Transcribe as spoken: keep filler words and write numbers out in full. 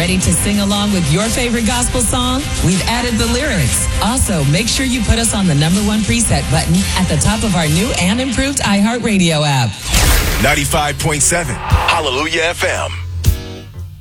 Ready to sing along with your favorite gospel song? We've added the lyrics. Also, make sure you put us on the number one preset button at the top of our new and improved iHeartRadio app. ninety-five point seven Hallelujah F M.